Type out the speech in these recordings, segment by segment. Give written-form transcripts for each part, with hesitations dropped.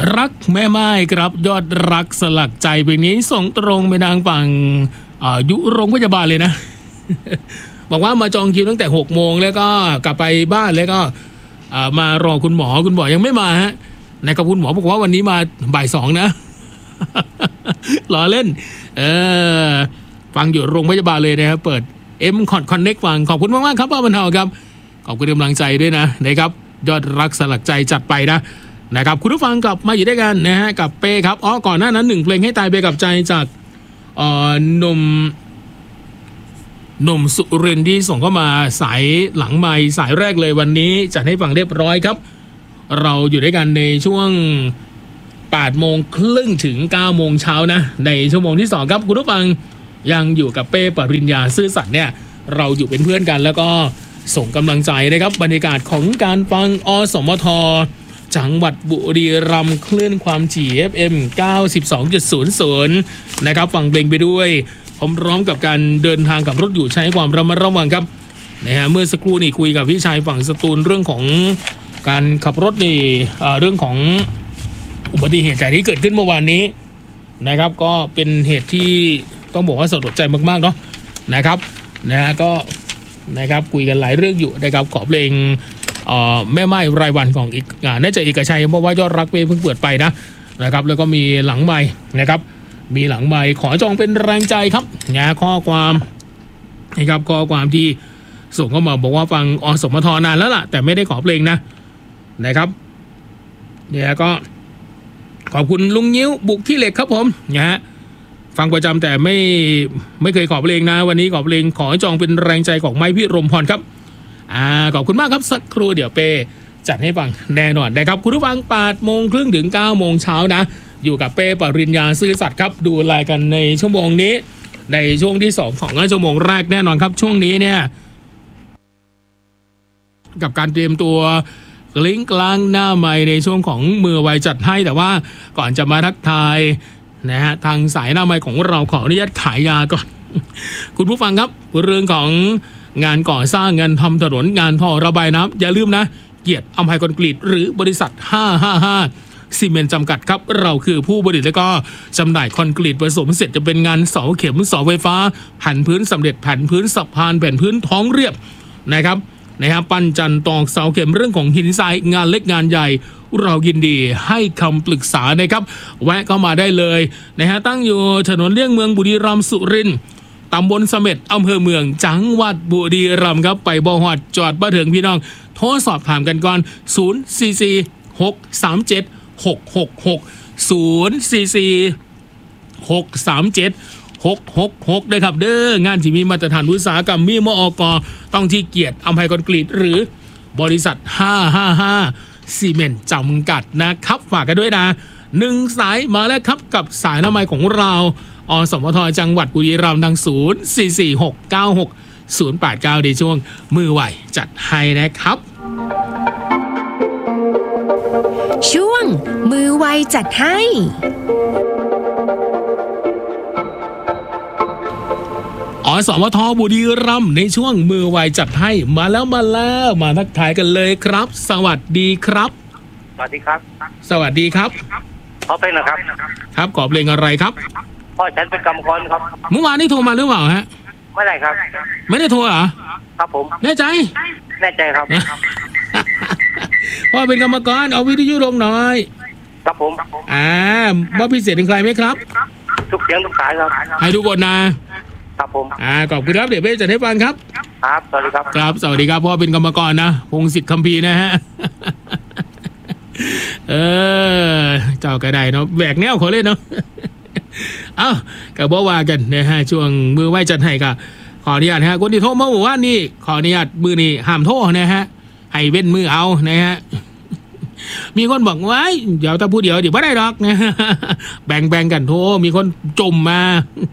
รักแม่ไม้ครับยอดรักสลักใจเพลงนี้ส่งตรงไปทางฝั่งยุโรงพยาบาลเลยนะ บอกว่ามาจองคิวตั้งแต่6 โมงแล้วก็กลับไปบ้านแล้วก็มารอคุณหมอยังไม่มาฮะนะครับคุณหมอบอกว่าวันนี้มาบ่าย 2นะ ล้อเล่นฟังอยู่โรงพยาบาลเลยนะครับเปิดConnect ฟังขอบคุณมากๆครับป้าบรรเทาครับขอบคุณกำลังใจด้วยนะครับยอดรักสลักใจจัดไปนะครับคุณผู้ฟังกลับมาอยู่ด้วยกันนะฮะกับเป้ครับก่อนหน้านั้น1เพลงให้ตายไปกับใจจากหนุ่มสุรินทร์ที่ส่งเข้ามาสายหลังไมค์สายแรกเลยวันนี้จัดให้ฟังเรียบร้อยครับเราอยู่ด้วยกันในช่วง8 โมงครึ่งถึง9 โมงเช้านะในชั่วโมงที่2ครับคุณผู้ฟังยังอยู่กับเป้ปริญญาซื่อสัตย์เนี่ยเราอยู่เป็นเพื่อนกันแล้วก็ส่งกำลังใจนะครับบรรยากาศของการฟังสมทจังหวัดบุรีรัมย์คลื่นความถี่ FM 92.00 นะครับฟังเพลงไปด้วยพร้อมกับการเดินทางกับรถอยู่ใช้ความระมัดระวังครับนะฮะเมื่อสักครู่นี่คุยกับพี่ชายฝั่งสตูลเรื่องของการขับรถนี่เรื่องของอุบัติเหตุใหญ่ที่เกิดขึ้นเมื่อวานนี้นะครับก็เป็นเหตุที่ต้องบอกว่าสะเทือนใจมากๆเนาะนะครับนะฮะก็นะครับคุยกันหลายเรื่องอยู่นะครับขอเพลงแม่ไม้รายวันของน่าจะเอกชัยเพราะว่ายอดรักเพิ่งเปิดไปนะครับแล้วก็มีหลังไมค์นะครับมีหลังไมค์ขอจองเป็นแรงใจครับข้อความนะครับข้อความที่ส่งเข้ามาบอกว่าฟังสมทนานแล้วล่ะแต่ไม่ได้ขอเพลงนะครับเนี่ยก็ขอบคุณลุงยิ้วบุกขี้เหล็กครับผมฟังประจำแต่ไม่เคยขอเพลงนะวันนี้ขอเพลงขอจองเป็นแรงใจของไม้พิรมพรครับขอบคุณมากครับสักครู่เดี๋ยวเป้จัดให้ฟังแน่นอนนะครับคุณผู้ฟัง8 โมงครึ่งถึง9 โมงเช้านะอยู่กับเป้ปริญญาซื่อสัตย์ครับดูรายกันในชั่วโมงนี้ในช่วงที่2ของชั่วโมงแรกแน่นอนครับช่วงนี้เนี่ยกับการเตรียมตัวลิงก์กลางหน้าไมค์ในช่วงของมือไวจัดให้แต่ว่าก่อนจะมาทักทายนะฮะทางสายหน้าไมค์ของเราขออนุญาตขายยาก่อน คุณผู้ฟังครับเรื่องของงานก่อสร้างงานทำถนนงานท่อระบายน้ำอย่าลืมนะเกียรติอำไพคอนกรีตหรือบริษัท555ซีเมนต์จำกัดครับเราคือผู้ผลิตและก็จำหน่ายคอนกรีตผสมเสร็จจะเป็นงานเสาเข็มเสาไฟฟ้าแผ่นพื้นสำเร็จแผ่นพื้นสะพานแผ่นพื้นท้องเรียบนะครับปั้นจันตอกเสาเข็มเรื่องของหินทรายงานเล็กงานใหญ่เรายินดีให้คำปรึกษานะครับแวะเข้ามาได้เลยตั้งอยู่ถนนเลี่ยงเมืองบุรีรัมย์สุรินทร์ตำบลเสม็ดอำเภอเมืองจังหวัดบุรีรัมย์ครับไปบ่ฮอดจอดบ่ถึงพี่น้องโทรสอบถามกันก่อน044-637-666ด้วยครับเด้องานที่มีมาตรฐานอุตสาหกรรมมีมอก.ต้องที่เกียรติอำไพคอนกรีตหรือบริษัท555ซีเมนต์จำกัดนะครับฝากกันด้วยนะ1สายมาแล้วครับกับสายหน้าไมค์ของเราสมทจังหวัดบุรีรัมย์ทาง044-696-089ในช่วงมือไหวจัดให้นะครับช่วงมือไวจัดให้สมทบุรีรัมย์ในช่วงมือไวจัดให้มาแล้วมาทักทายกันเลยครับสวัสดีครับสวัสดีครับสวัสดีครับขอเพลงนะครับครับขอเพลงอะไรครับพ่อฉันเป็นกรรมกรครับเมื่อวานนี้โทรมาหรือเปล่าฮะไม่ได้ครับไม่ได้โทรเหรอครับผมแน่ใจครับพ่อเป็นกรรมกรเอาวิทยุลงหน่อยครับผมว่าพิเศษถึงใครไหมครับทุกเสียงทุกสายครับให้ทุกคนนะครับผมขอบคุณครับเดี๋ยวเป้จะให้ฟังครับครับสวัสดีครับครับสวัสดีครับพ่อเป็นกรรมกรนะพงศิษฐ์คัมภีร์นะฮะเจ้ากระไดเนาะแหวกแนวเขาเลยเนาะกับบ่ว่ากันนะฮะช่วงมือไหว้จัดให้กับขออนุญาตฮะคนที่โทรมาบอกว่านี่ขออนุญาตมือนี่ห้ามโทรนะฮะให้เว้นมือเอานะฮะมีคนบอกว่าเดี๋ยวถ้าพูดเดี๋ยวไม่ได้หรอกนะแบ่งกันโทรมีคนจมมา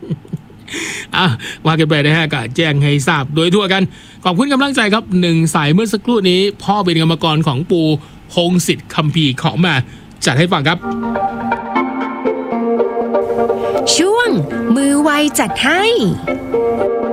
ว่ากันไปนะฮะก็แจ้งให้ทราบโดยทั่วกันขอบคุณกำลังใจครับ1สายเมื่อสักครู่นี้พ่อเป็นกรรมกรของปู่พงศิษฐ์คัมภีร์ขอมาจัดให้ฟังครับช่วงมือไวจัดให้